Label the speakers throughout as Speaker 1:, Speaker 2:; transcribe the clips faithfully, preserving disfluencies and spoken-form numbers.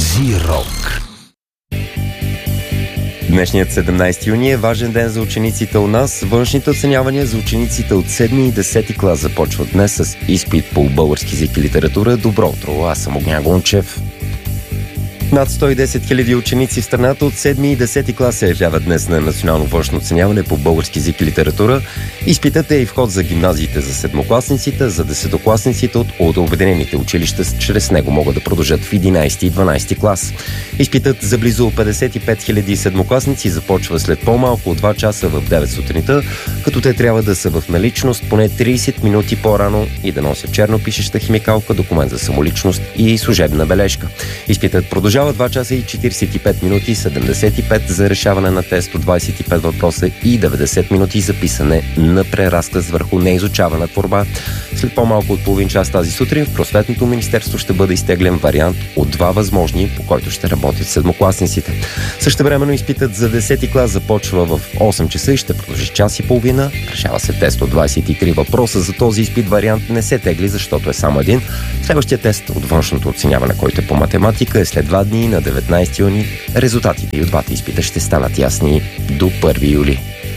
Speaker 1: Зирок.
Speaker 2: Днешният седемнайсети юни е важен ден за учениците у нас. Външните оценявания за учениците от седми и десети клас започват днес с изпит по български език и литература. Добро утро, аз съм Огнян Гончев. Над сто и десет хиляди ученици в страната от седми и десети клас се явяват днес на национално външно оценяване по български език и литература. Изпитът е и вход за гимназиите за седмокласниците, за десетокласниците от, от обединените училища. Чрез него могат да продължат в единайсети и дванайсети клас. Изпитът за близо петдесет и пет хиляди седмокласници започва след по-малко от два часа в девет сутринта, като те трябва да са в наличност поне трийсет минути по-рано и да носят черно пишеща химикалка, документ за самоличност и служебна бележка. Изпитът продължава два часа и четирийсет и пет минути, седемдесет и пет за решаване на тест от двайсет и пет въпроса и деветдесет минути за писане на преразказ върху неизучавана творба. След по-малко от половин час тази сутрин в Просветното министерство ще бъде изтеглен вариант от два възможни, по който ще работят седмокласниците. Същевременно изпитът за десети клас започва в осем часа и ще продължи час и половина. Решава се тест от двайсет и три въпроса. За този изпит вариант не се тегли, защото е само един. Следващия тест от външното оценяване, който е по математика, е след два дни на деветнайсети юни. Резултатите и от двата изпита ще станат ясни до първи юли.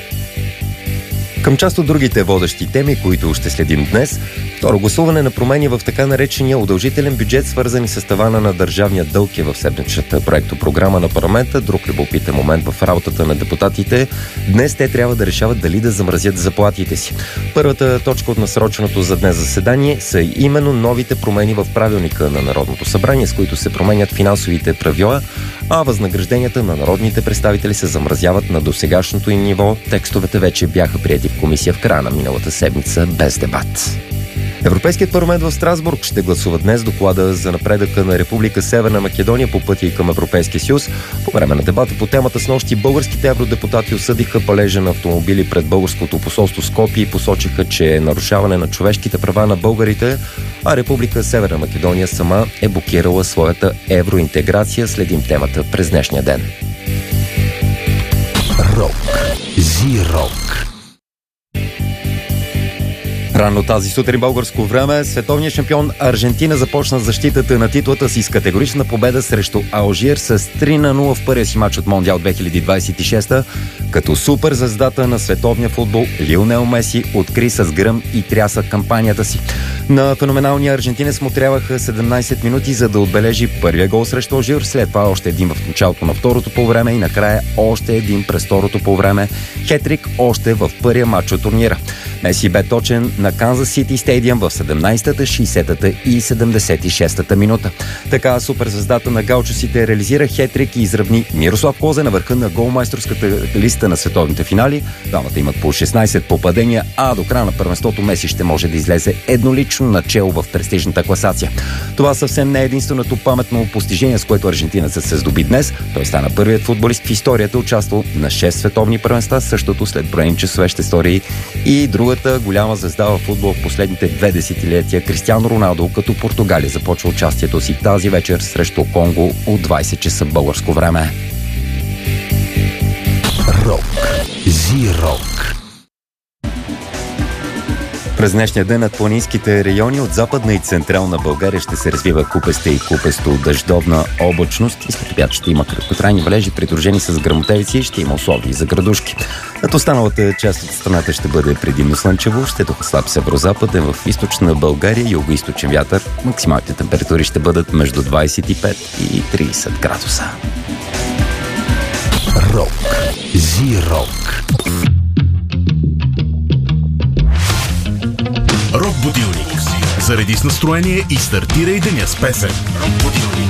Speaker 2: Към част от другите водещи теми, които ще следим днес, второ гласуване на промени в така наречения удължителен бюджет, свързани с тавана на държавния дълг е в седмичната проектопрограма на парламента. Друг любопитен момент в работата на депутатите. Днес те трябва да решават дали да замразят заплатите си. Първата точка от насроченото за днес заседание са именно новите промени в правилника на Народното събрание, с които се променят финансовите правила, а възнагражденията на народните представители се замразяват на досегашното им ниво. Текстовете вече бяха приети в комисия в края на миналата седмица без дебат. Европейският парламент в Страсбург ще гласува днес доклада за напредъка на Република Северна Македония по пътя и към Европейския съюз. По време на дебата по темата снощи българските евродепутати осъдиха палежа на автомобили пред българското посолство в Скопие и посочиха, че е нарушаване на човешките права на българите, а Република Северна Македония сама е блокирала своята евроинтеграция. Следим темата през днешния ден.
Speaker 1: Рок. Зирок.
Speaker 2: Рано тази сутрин българско време световният шампион Аржентина започна защитата на титлата си с категорична победа срещу Алжир с три на нула в първия си мач от Мондиал две хиляди двайсет и шеста, като суперзвездата на световния футбол Лионел Меси откри с гръм и трясък кампанията си. На феноменалния аржентинец му трябваха седемнайсет минути, за да отбележи първия гол срещу Алжир, след това още един в началото на второто полувреме и накрая още един през второто полувреме. Хетрик още в първия матч от турнира. Меси бе точен на Канзас Сити Стадиум в седемнайсетата, шейсетата и седемдесет и шестата минута. Така суперзвездата на галчусите реализира хетрик и изравни Мирослав Клозе на върха на голмайсторската листа на световните финали. Двамата имат по шестнайсет попадения, а до края на първенството Меси ще може да излезе еднолично начело в престижната класация. Това съвсем не е единственото паметно постижение, с което аржентинецът се здоби днес. Той стана първият футболист в историята, участвал на шест световни първенства, същото след броени часове ще стори и другата голяма звезда в футбол в последните две десетилетия Кристиано Роналдо, като Португалия започва участието си тази вечер срещу Конго от двайсет часа българско време.
Speaker 1: Рок. Зирок.
Speaker 2: През днешния ден над планинските райони от Западна и Централна България ще се развива купеста и купесто дъждовна облачност. И след обяд ще има краткотрайни валежи, придружени с гръмотевици и ще има условия за градушки. Като останалата част от страната ще бъде предимно слънчево, ще духа слаб северозападен, в източна България югоизточен вятър. Максималните температури ще бъдат между двайсет и пет и трийсет градуса.
Speaker 1: Рок. Зирок.
Speaker 3: Рок будилник. Зареди с настроение и стартирай деня с песен. Рок будилник.